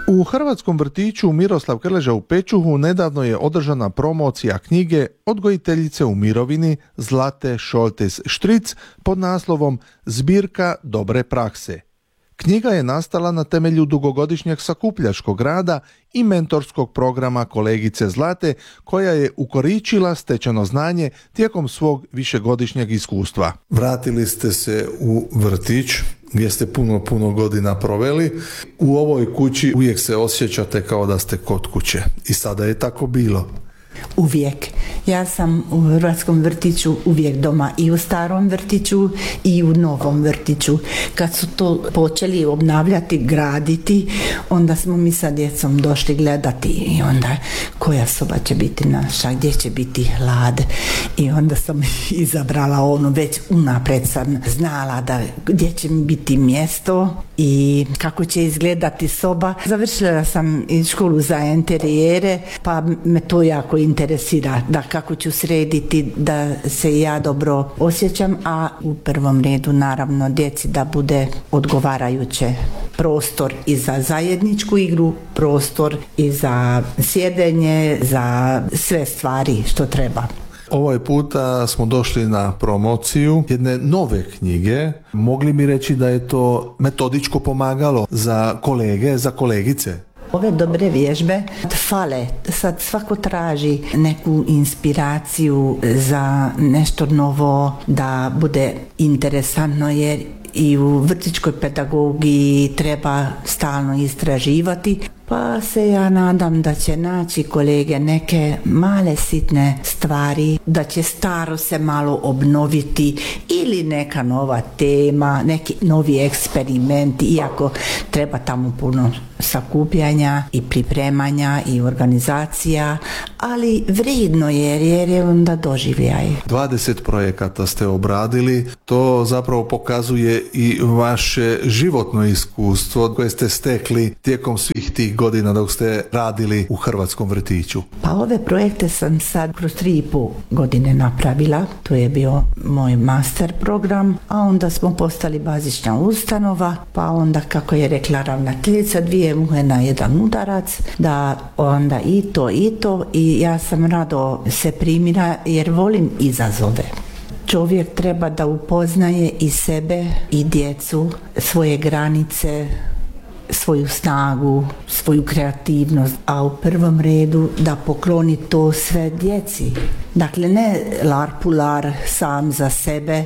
U Hrvatskom vrtiću Miroslav Krleža u Pečuhu nedavno je održana promocija knjige odgojiteljice u mirovini Zlate Šoltes Štric pod naslovom Zbirka dobre prakse. Knjiga je nastala na temelju dugogodišnjeg sakupljačkog rada i mentorskog programa kolegice Zlate, koja je ukoričila stečeno znanje tijekom svog višegodišnjeg iskustva. Vratili ste se u vrtić gdje ste puno godina proveli. U ovoj kući uvijek se osjećate kao da ste kod kuće. I sada je tako bilo. Uvijek. Ja sam u Hrvatskom vrtiću uvijek doma, i u starom vrtiću i u novom vrtiću. Kad su to počeli obnavljati, graditi, onda smo mi sa djecom došli gledati i onda koja soba će biti naša, gdje će biti hlad. I onda sam izabrala onu, već unaprijed sam znala da gdje će mi biti mjesto i kako će izgledati soba. Završila sam i školu za interijere, pa me to jako interesira, da kako ću srediti da se ja dobro osjećam, a u prvom redu naravno djeci da bude odgovarajuće prostor i za zajedničku igru, prostor i za sjedenje, za sve stvari što treba. Ovaj puta smo došli na promociju jedne nove knjige. Mogli bi reći da je to metodičko pomagalo za kolege, za kolegice? Ove dobre vježbe fale, sad svako traži neku inspiraciju za nešto novo, da bude interesantno, jer i u vrtićkoj pedagogiji treba stalno istraživati, pa se ja nadam da će naći kolege neke male sitne stvari, da će staro se malo obnoviti ili neka nova tema, neki novi eksperimenti, iako treba tamo puno sakupljanja i pripremanja i organizacija, ali vrijedno je jer je onda doživljaj. 20 projekata ste obradili, to zapravo pokazuje i vaše životno iskustvo koje ste stekli tijekom svih tih godina dok ste radili u Hrvatskom vrtiću. Pa ove projekte sam sad kroz 3,5 godine napravila, to je bio moj master program, a onda smo postali bazična ustanova, pa onda kako je rekla ravnateljica, 2 muhe na jedan udarac, da onda i to i ja sam rado se primila jer volim izazove. Čovjek treba da upoznaje i sebe i djecu, svoje granice, svoju snagu, svoju kreativnost, a u prvom redu da pokloni to sve djeci. Dakle, ne larpular sam za sebe,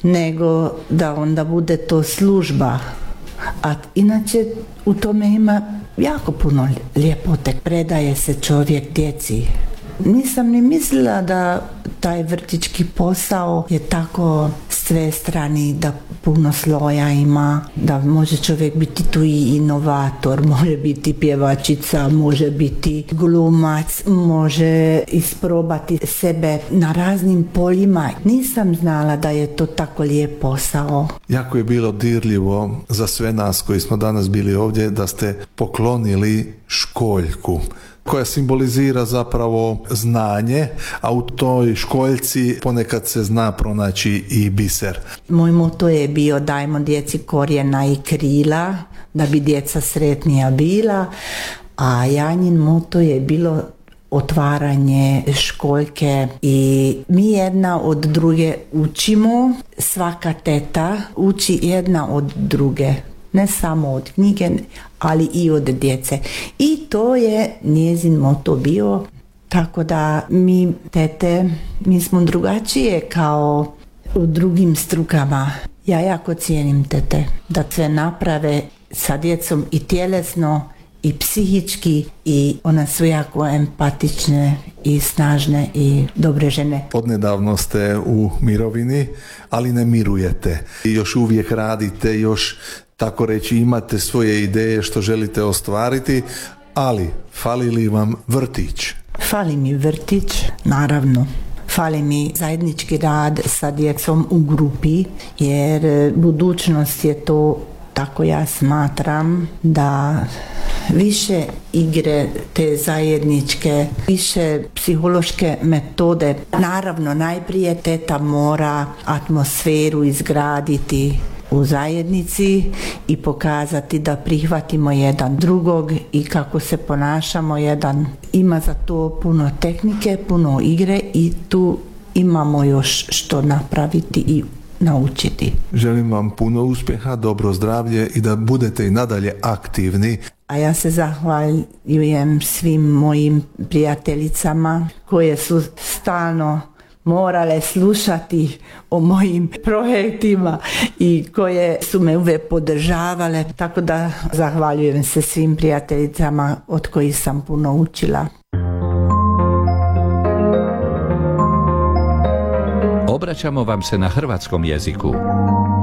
nego da onda bude to služba. A inače u tome ima jako puno ljepote. Predaje se čovjek djeci. Nisam ni mislila da taj vrtićki posao je tako svestrani, da puno sloja ima, da može čovjek biti tu i inovator, može biti pjevačica, može biti glumac, može isprobati sebe na raznim poljima. Nisam znala da je to tako lijep posao. Jako je bilo dirljivo za sve nas koji smo danas bili ovdje da ste poklonili školjku koja simbolizira zapravo znanje, a u toj školjci ponekad se zna pronaći i biser. Moj moto je bio dajmo djeci korijena i krila, da bi djeca sretnija bila, a Janjin moto je bilo otvaranje školjke i mi jedna od druge učimo, svaka teta uči jedna od druge. Ne samo od knjige, ali i od djece. I to je njezin moto bio, tako da mi tete, mi smo drugačije kao u drugim strukama. Ja jako cijenim tete da sve naprave sa djecom i tjelesno i psihički, i one su jako empatične i snažne i dobre žene. Odnedavno ste u mirovini, ali ne mirujete. I još uvijek radite, još tako reći imate svoje ideje što želite ostvariti, ali fali li vam vrtić? Fali mi vrtić, naravno. Fali mi zajednički rad sa djecom u grupi, jer budućnost je to, tako ja smatram, da više igre te zajedničke, više psihološke metode. Naravno, najprije teta mora atmosferu izgraditi, u zajednici i pokazati da prihvatimo jedan drugog i kako se ponašamo jedan. Ima za to puno tehnike, puno igre i tu imamo još što napraviti i naučiti. Želim vam puno uspjeha, dobro zdravlje i da budete i nadalje aktivni. A ja se zahvaljujem svim mojim prijateljicama koje su stalno morale slušati o mojim projektima i koje su me uvijek podržavale, tako da zahvaljujem se svim prijateljicama od kojih sam puno učila. Obraćamo vam se na hrvatskom jeziku.